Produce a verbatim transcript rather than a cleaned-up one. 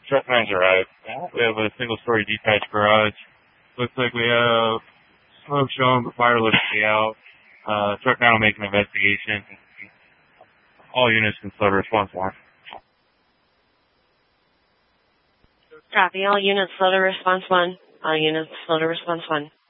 Truck nine's arrived. We have a single-story detached garage. Looks like we have smoke showing, but fire looks to be out. Uh, Truck nine will make an investigation. All units can slow to response one. Copy. All units slow to response one. All units slow to response one.